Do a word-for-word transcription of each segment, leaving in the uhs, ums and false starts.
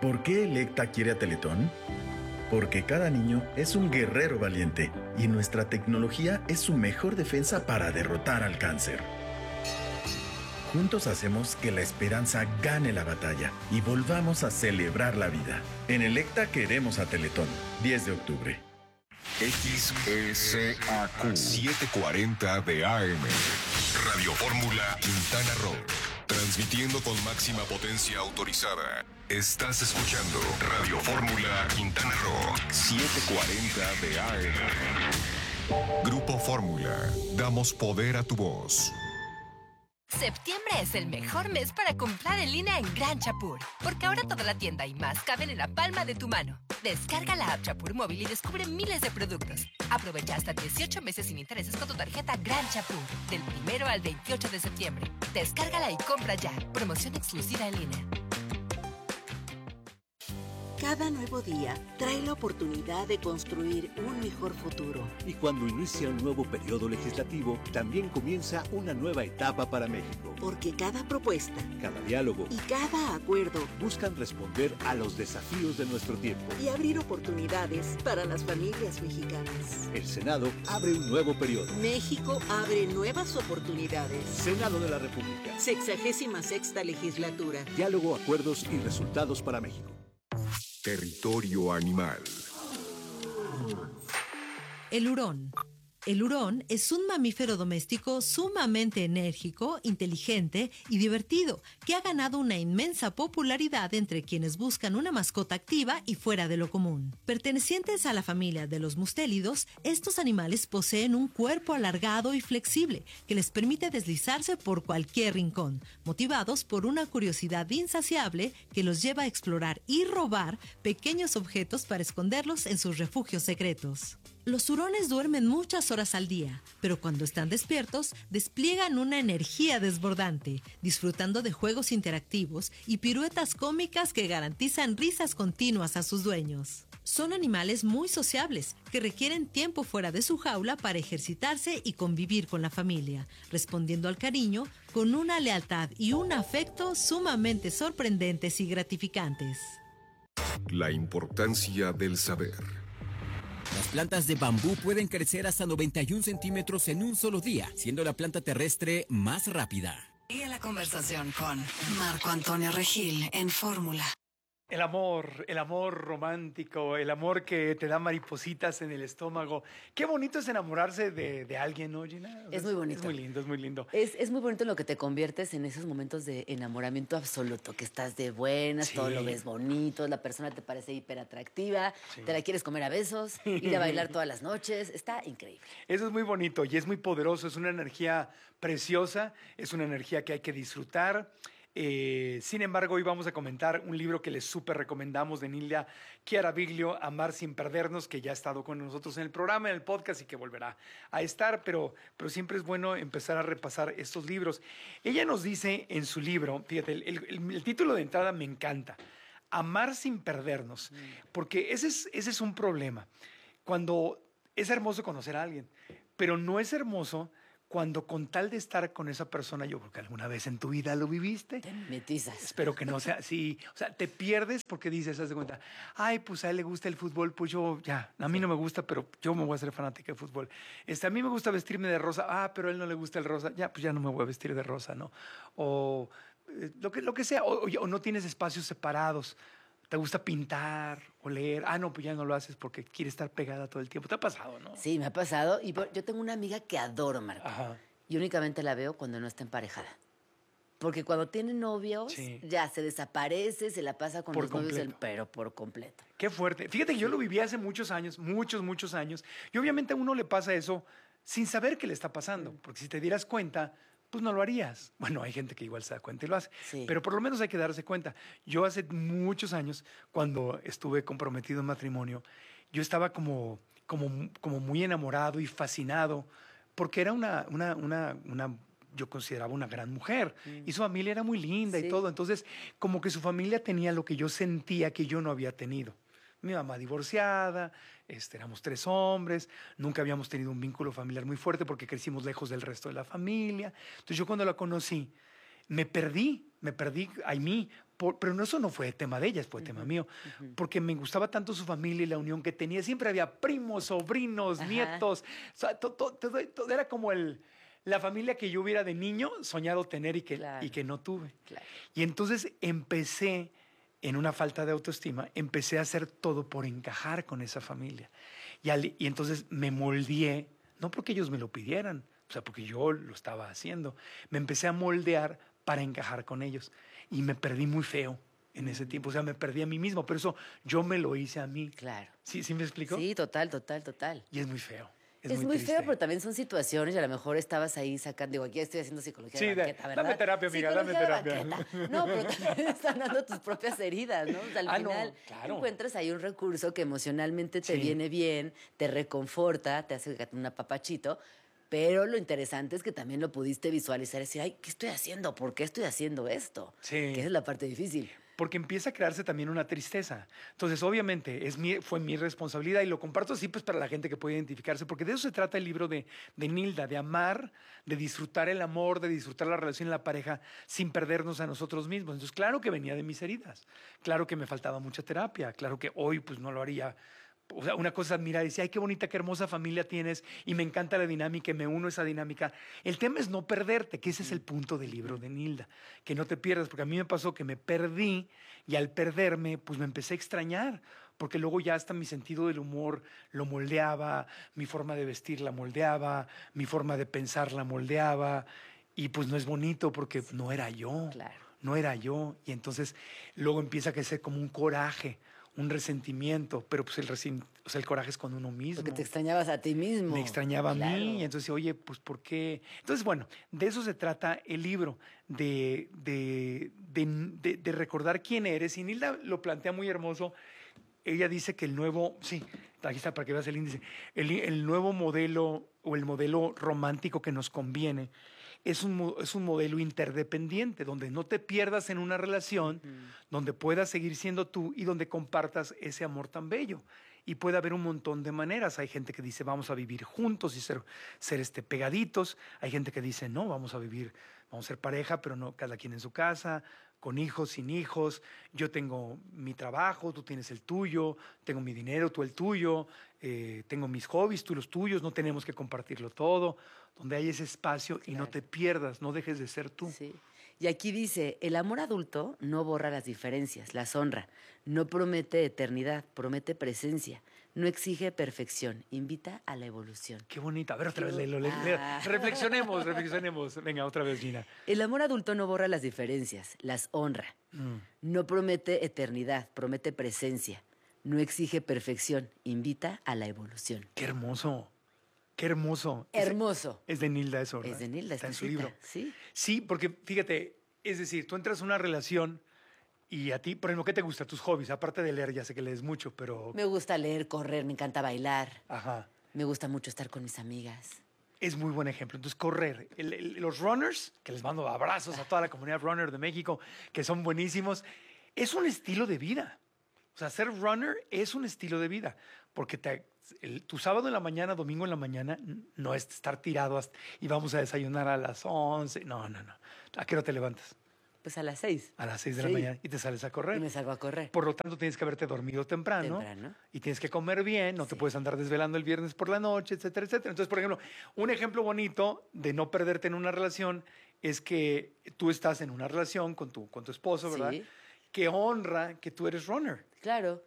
¿Por qué Electa quiere a Teletón? Porque cada niño es un guerrero valiente y nuestra tecnología es su mejor defensa para derrotar al cáncer. Juntos hacemos que la esperanza gane la batalla y volvamos a celebrar la vida. En Electa queremos a Teletón. diez de octubre. X S A Q setecientos cuarenta de A M. Radio Fórmula Quintana Roo. Transmitiendo con máxima potencia autorizada. Estás escuchando Radio Fórmula Quintana Roo setecientos cuarenta de A M. Grupo Fórmula. Damos poder a tu voz. Septiembre es el mejor mes para comprar en línea en Gran Chapur, porque ahora toda la tienda y más caben en la palma de tu mano. Descarga la app Chapur móvil y descubre miles de productos. Aprovecha hasta dieciocho meses sin intereses con tu tarjeta Gran Chapur, del primero al veintiocho de septiembre. Descárgala y compra ya. Promoción exclusiva en línea. Cada nuevo día trae la oportunidad de construir un mejor futuro. Y cuando inicia un nuevo periodo legislativo, también comienza una nueva etapa para México. Porque cada propuesta, cada diálogo y cada acuerdo buscan responder a los desafíos de nuestro tiempo y abrir oportunidades para las familias mexicanas. El Senado abre un nuevo periodo. México abre nuevas oportunidades. Senado de la República. Sexagésima sexta legislatura. Diálogo, acuerdos y resultados para México. Territorio animal. El hurón. El hurón es un mamífero doméstico sumamente enérgico, inteligente y divertido, que ha ganado una inmensa popularidad entre quienes buscan una mascota activa y fuera de lo común. Pertenecientes a la familia de los mustélidos, estos animales poseen un cuerpo alargado y flexible que les permite deslizarse por cualquier rincón, motivados por una curiosidad insaciable que los lleva a explorar y robar pequeños objetos para esconderlos en sus refugios secretos. Los hurones duermen muchas horas al día, pero cuando están despiertos, despliegan una energía desbordante, disfrutando de juegos interactivos y piruetas cómicas que garantizan risas continuas a sus dueños. Son animales muy sociables, que requieren tiempo fuera de su jaula para ejercitarse y convivir con la familia, respondiendo al cariño con una lealtad y un afecto sumamente sorprendentes y gratificantes. La importancia del saber. Las plantas de bambú pueden crecer hasta noventa y un centímetros en un solo día, siendo la planta terrestre más rápida. Sigue la conversación con Marco Antonio Regil en Fórmula. El amor, el amor romántico, el amor que te da maripositas en el estómago. Qué bonito es enamorarse de, de alguien, ¿no, Gina? O sea, es muy bonito. Es muy lindo, es muy lindo. Es, es muy bonito en lo que te conviertes en esos momentos de enamoramiento absoluto, que estás de buenas, sí. Todo lo ves bonito, la persona te parece hiper atractiva, sí. Te la quieres comer a besos, ir a bailar todas las noches, está increíble. Eso es muy bonito y es muy poderoso, es una energía preciosa, es una energía que hay que disfrutar. Eh, sin embargo, hoy vamos a comentar un libro que les súper recomendamos de Nilia Chiaraviglio, Amar sin perdernos, que ya ha estado con nosotros en el programa, en el podcast y que volverá a estar, pero, pero siempre es bueno empezar a repasar estos libros. Ella nos dice en su libro, fíjate, el, el, el título de entrada me encanta, Amar sin perdernos, porque ese es, ese es un problema. Cuando es hermoso conocer a alguien, pero no es hermoso cuando con tal de estar con esa persona, yo creo que alguna vez en tu vida lo viviste. Te metizas. Espero que no sea así. O sea, te pierdes porque dices, haz de cuenta, ay, pues a él le gusta el fútbol, pues yo ya, a mí no me gusta, pero yo me voy a hacer fanática de fútbol. Este, a mí me gusta vestirme de rosa, ah, pero a él no le gusta el rosa, ya, pues ya no me voy a vestir de rosa, ¿no? O eh, lo, que, lo que sea, o, o, o no tienes espacios separados. ¿Te gusta pintar o leer? Ah, no, pues ya no lo haces porque quieres estar pegada todo el tiempo. ¿Te ha pasado, no? Sí, me ha pasado. Y yo tengo una amiga que adoro, Marco. Ajá. Y únicamente la veo cuando no está emparejada. Porque cuando tiene novios, sí. Ya se desaparece, se la pasa con por los completo. novios, pero por completo. Qué fuerte. Fíjate que yo lo viví hace muchos años, muchos, muchos años. Y obviamente a uno le pasa eso sin saber qué le está pasando. Porque si te dieras cuenta, pues no lo harías. Bueno, hay gente que igual se da cuenta y lo hace. Sí. Pero por lo menos hay que darse cuenta. Yo hace muchos años, cuando estuve comprometido en matrimonio, yo estaba como, como, como muy enamorado y fascinado porque era una, una, una, una yo consideraba una gran mujer. Mm. Y su familia era muy linda, sí. Y todo. Entonces, como que su familia tenía lo que yo sentía que yo no había tenido. Mi mamá divorciada, este, éramos tres hombres, nunca habíamos tenido un vínculo familiar muy fuerte porque crecimos lejos del resto de la familia. Entonces yo cuando la conocí, me perdí me perdí a mí. Por, pero no, eso no fue tema de ella, fue uh-huh. tema mío. Uh-huh. Porque me gustaba tanto su familia y la unión que tenía. Siempre había primos, sobrinos, Ajá. nietos. O sea, to, to, to, to, era como el, la familia que yo hubiera de niño soñado tener y que, claro. y que no tuve. Claro. Y entonces empecé, en una falta de autoestima, empecé a hacer todo por encajar con esa familia. Y, al, y entonces me moldeé, no porque ellos me lo pidieran, o sea, porque yo lo estaba haciendo. Me empecé a moldear para encajar con ellos. Y me perdí muy feo en ese tiempo. O sea, me perdí a mí mismo. Pero eso yo me lo hice a mí. Claro. ¿Sí, sí me explico? Sí, total, total, total. Y es muy feo. Es, es muy, muy triste. feo, pero también son situaciones y a lo mejor estabas ahí sacando... Digo, aquí estoy haciendo psicología sí, de banqueta, ¿verdad? Dame terapia, amiga, dame terapia. No, pero también están dando tus propias heridas, ¿no? O sea, al ah, final no, claro. encuentras ahí un recurso que emocionalmente te sí. viene bien, te reconforta, te hace un apapachito. Pero lo interesante es que también lo pudiste visualizar y decir, ay, ¿qué estoy haciendo? ¿Por qué estoy haciendo esto? Sí. Que esa es la parte difícil. Porque empieza a crearse también una tristeza. Entonces, obviamente, es mi, fue mi responsabilidad y lo comparto así pues para la gente que puede identificarse, porque de eso se trata el libro de, de Nilda, de amar, de disfrutar el amor, de disfrutar la relación en la pareja sin perdernos a nosotros mismos. Entonces, claro que venía de mis heridas, claro que me faltaba mucha terapia, claro que hoy pues no lo haría. O sea, una cosa es admirar y decir, ay, qué bonita, qué hermosa familia tienes y me encanta la dinámica y me uno a esa dinámica. El tema es no perderte, que ese es el punto del libro de Nilda, que no te pierdas, porque a mí me pasó que me perdí y al perderme, pues me empecé a extrañar, porque luego ya hasta mi sentido del humor lo moldeaba, mi forma de vestir la moldeaba, mi forma de pensar la moldeaba y pues no es bonito porque no era yo, claro. no era yo. Y entonces luego empieza a crecer como un coraje, un resentimiento, pero pues el, resen... o sea, el coraje es con uno mismo. Porque te extrañabas a ti mismo. Me extrañaba claro. a mí, y entonces, oye, pues ¿por qué? Entonces, bueno, de eso se trata el libro, de, de, de, de, de recordar quién eres. Y Nilda lo plantea muy hermoso. Ella dice que el nuevo, sí, aquí está para que veas el índice, el, el nuevo modelo o el modelo romántico que nos conviene es un, es un modelo interdependiente, donde no te pierdas en una relación, mm. donde puedas seguir siendo tú y donde compartas ese amor tan bello. Y puede haber un montón de maneras. Hay gente que dice, vamos a vivir juntos y ser, ser este, pegaditos. Hay gente que dice, no, vamos a vivir, vamos a ser pareja, pero no cada quien en su casa, con hijos, sin hijos. Yo tengo mi trabajo, tú tienes el tuyo, tengo mi dinero, tú el tuyo, eh, tengo mis hobbies, tú los tuyos, no tenemos que compartirlo todo. Donde hay ese espacio claro. y no te pierdas, no dejes de ser tú. Sí. Y aquí dice, el amor adulto no borra las diferencias, las honra, no promete eternidad, promete presencia, no exige perfección, invita a la evolución. Qué bonita. A ver, otra vez, léelo, léelo. Ah. Reflexionemos, reflexionemos. Venga, otra vez, Gina. El amor adulto no borra las diferencias, las honra, mm. no promete eternidad, promete presencia, no exige perfección, invita a la evolución. Qué hermoso. Qué hermoso. Hermoso. Es de Nilda eso, ¿verdad? Es de Nilda. Está en su libro. Sí. Sí, porque fíjate, es decir, tú entras a una relación y a ti, por ejemplo, ¿qué te gusta? Tus hobbies, aparte de leer, ya sé que lees mucho, pero... Me gusta leer, correr, me encanta bailar. Ajá. Me gusta mucho estar con mis amigas. Es muy buen ejemplo. Entonces, correr. El, el, los runners, que les mando abrazos a toda la comunidad runner de México, que son buenísimos, es un estilo de vida. O sea, ser runner es un estilo de vida, porque te... El, tu sábado en la mañana, domingo en la mañana, no es estar tirado hasta, y vamos a desayunar a las once. No, no, no. ¿A qué hora te levantas? Pues a las seis. A las seis de sí. la mañana y te sales a correr. Y me salgo a correr. Por lo tanto, tienes que haberte dormido temprano. Temprano. Y tienes que comer bien. No sí. te puedes andar desvelando el viernes por la noche, etcétera, etcétera. Entonces, por ejemplo, un ejemplo bonito de no perderte en una relación es que tú estás en una relación con tu, con tu esposo, ¿verdad? Sí. Que honra que tú eres runner. Claro.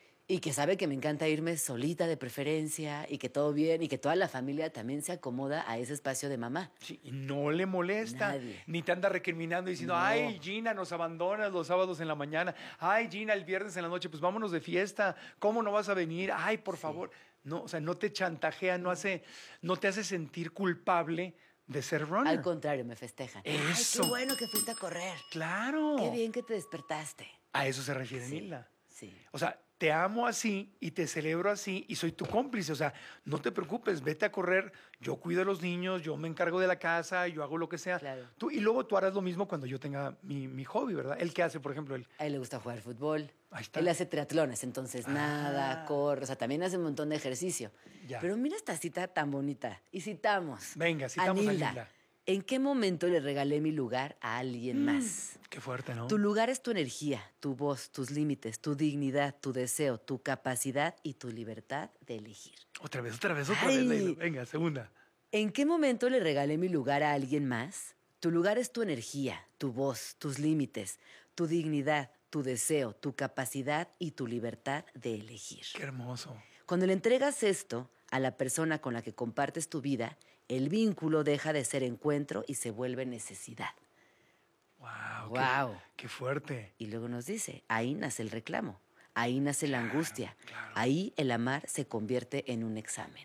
Y que sabe que me encanta irme solita de preferencia y que todo bien y que toda la familia también se acomoda a ese espacio de mamá. Sí, y no le molesta, Nadie. Ni te anda recriminando diciendo, no. ay, Gina, nos abandonas los sábados en la mañana, ay, Gina, el viernes en la noche, pues vámonos de fiesta, ¿cómo no vas a venir? Ay, por sí. favor. No, o sea, no te chantajea, no, hace, no te hace sentir culpable de ser runner. Al contrario, me festejan. Eso. Ay, qué bueno que fuiste a correr. Claro. Qué bien que te despertaste. A eso se refiere sí. Nilda. Sí. O sea, te amo así y te celebro así y soy tu cómplice. O sea, no te preocupes, vete a correr. Yo cuido a los niños, yo me encargo de la casa, yo hago lo que sea. Claro. Tú, y luego tú harás lo mismo cuando yo tenga mi, mi hobby, ¿verdad? ¿Él qué hace, por ejemplo? Él, a él le gusta jugar fútbol. Ahí está. Él hace triatlones, entonces Ah. nada, corre. O sea, también hace un montón de ejercicio. Ya. Pero mira esta cita tan bonita. Y citamos. Venga, citamos a a Nilda. Nilda. ¿En qué momento le regalé mi lugar a alguien más? Qué fuerte, ¿no? Tu lugar es tu energía, tu voz, tus límites, tu dignidad, tu deseo, tu capacidad y tu libertad de elegir. Otra vez, otra vez, otra Ay. vez, Leilo. Venga, segunda. ¿En qué momento le regalé mi lugar a alguien más? Tu lugar es tu energía, tu voz, tus límites, tu dignidad, tu deseo, tu capacidad y tu libertad de elegir. Qué hermoso. Cuando le entregas esto a la persona con la que compartes tu vida, el vínculo deja de ser encuentro y se vuelve necesidad. Wow, Wow. Qué, qué fuerte. Y luego nos dice, ahí nace el reclamo, ahí nace la Claro, angustia, claro. ahí el amar se convierte en un examen.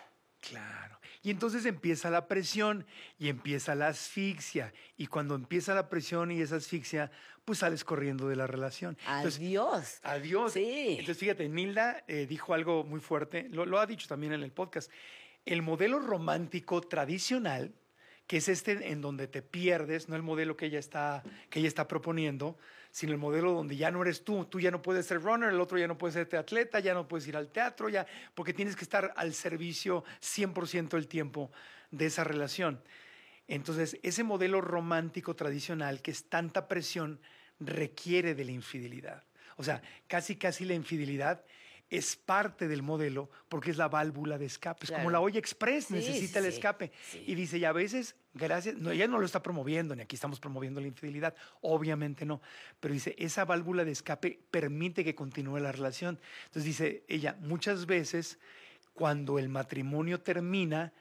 Claro. Y entonces empieza la presión y empieza la asfixia. Y cuando empieza la presión y esa asfixia, pues sales corriendo de la relación. Entonces, Adiós. Adiós. Sí. Entonces, fíjate, Nilda eh, dijo algo muy fuerte, lo, lo ha dicho también en el podcast. El modelo romántico tradicional, que es este en donde te pierdes, no el modelo que ella está, que ella está proponiendo, sino el modelo donde ya no eres tú, tú ya no puedes ser runner, el otro ya no puede ser atleta, ya no puedes ir al teatro, ya, porque tienes que estar al servicio cien por ciento del tiempo de esa relación. Entonces, ese modelo romántico tradicional, que es tanta presión, requiere de la infidelidad. O sea, casi casi la infidelidad es parte del modelo porque es la válvula de escape. Claro. Es como la olla express, Sí, necesita sí, el sí. escape. Sí. Y dice, y a veces, gracias, no, ella no lo está promoviendo, ni aquí estamos promoviendo la infidelidad, obviamente no. Pero dice, esa válvula de escape permite que continúe la relación. Entonces dice ella, muchas veces cuando el matrimonio termina,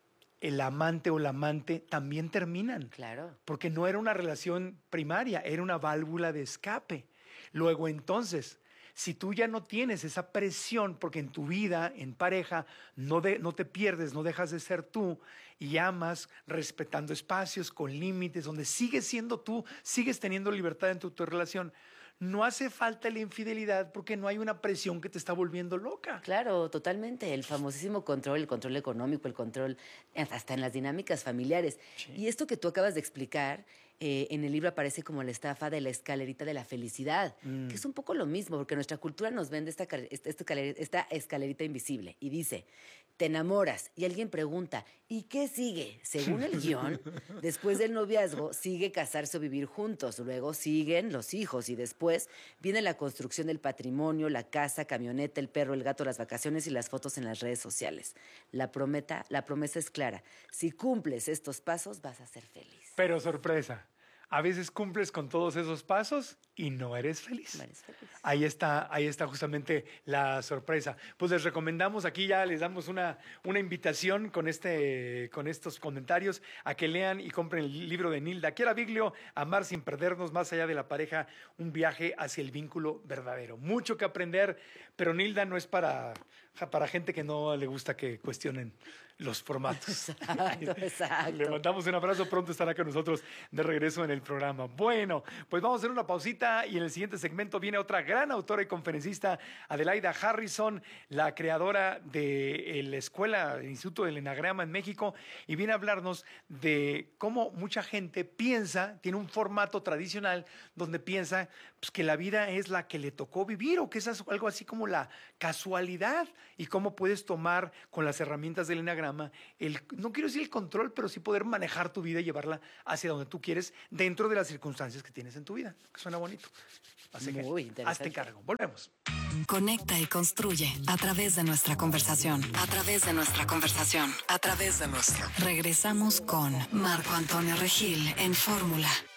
el amante o la amante también terminan. Claro. Porque no era una relación primaria, era una válvula de escape. Luego entonces, si tú ya no tienes esa presión, porque en tu vida, en pareja, no, de, no te pierdes, no dejas de ser tú y amas respetando espacios, con límites, donde sigues siendo tú, sigues teniendo libertad en tu, tu relación, no hace falta la infidelidad porque no hay una presión que te está volviendo loca. Claro, totalmente. El famosísimo control, el control económico, el control hasta en las dinámicas familiares. Sí. Y esto que tú acabas de explicar, eh, en el libro aparece como la estafa de la escalerita de la felicidad, Mm. que es un poco lo mismo, porque nuestra cultura nos vende esta, cal- esta, esta escalerita, esta escalerita invisible y dice, te enamoras y alguien pregunta, ¿y qué sigue? Según el guión, después del noviazgo sigue casarse o vivir juntos, luego siguen los hijos y después viene la construcción del patrimonio, la casa, camioneta, el perro, el gato, las vacaciones y las fotos en las redes sociales. La, prometa, la promesa es clara, si cumples estos pasos vas a ser feliz. Pero sorpresa, a veces cumples con todos esos pasos y no eres feliz. No eres feliz. Ahí está, ahí está justamente la sorpresa. Pues les recomendamos, aquí ya les damos una, una invitación con, este, con estos comentarios a que lean y compren el libro de Nilda Chiaraviglio, Amar sin perdernos, más allá de la pareja, un viaje hacia el vínculo verdadero. Mucho que aprender, pero Nilda no es para, para gente que no le gusta que cuestionen los formatos. Exacto, exacto. Le mandamos un abrazo, pronto estará con nosotros de regreso en el programa. Bueno, pues vamos a hacer una pausita y en el siguiente segmento viene otra gran autora y conferencista, Adelaida Harrison, la creadora de la escuela, el Instituto del Enagrama en México, y viene a hablarnos de cómo mucha gente piensa, tiene un formato tradicional donde piensa pues, que la vida es la que le tocó vivir o que es algo así como la casualidad y cómo puedes tomar con las herramientas del Enagrama el, no quiero decir el control, pero sí poder manejar tu vida y llevarla hacia donde tú quieres dentro de las circunstancias que tienes en tu vida. Suena bonito. Así que Muy interesante. hazte cargo. Volvemos. Conecta y construye a través de nuestra conversación. A través de nuestra conversación. A través de nuestra. Regresamos con Marco Antonio Regil en Fórmula.